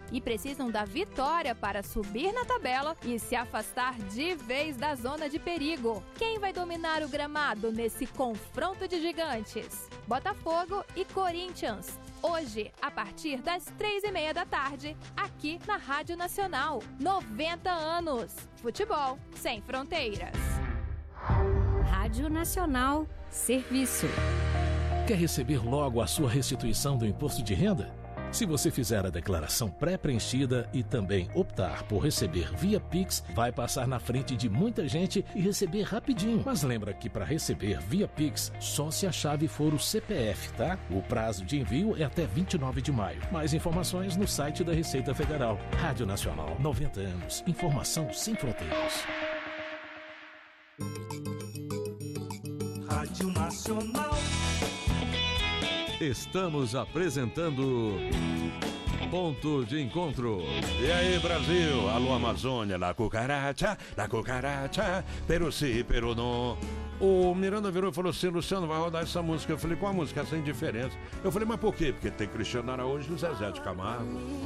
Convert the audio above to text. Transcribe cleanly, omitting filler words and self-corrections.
e precisam da vitória para subir na tabela e se afastar de vez da zona de perigo. Quem vai dominar o gramado nesse confronto de gigantes? Botafogo e Corinthians. Hoje, a partir das 3h30 da tarde, aqui na Rádio Nacional. 90 anos. Futebol sem fronteiras. Rádio Nacional. Serviço. Quer receber logo a sua restituição do imposto de renda? Se você fizer a declaração pré-preenchida e também optar por receber via Pix, vai passar na frente de muita gente e receber rapidinho. Mas lembra que para receber via Pix, só se a chave for o CPF, tá? O prazo de envio é até 29 de maio. Mais informações no site da Receita Federal. Rádio Nacional, 90 anos. Informação sem fronteiras. Rádio Nacional. Estamos apresentando Ponto de Encontro. E aí, Brasil? Alô, Amazônia, la cucaracha, pero si, pero no. O Miranda virou e falou assim: Luciano, vai rodar essa música. Eu falei: qual a música? Essa Indiferença. Eu falei: mas por quê? Porque tem Cristiano Araújo e Zezé de Camargo.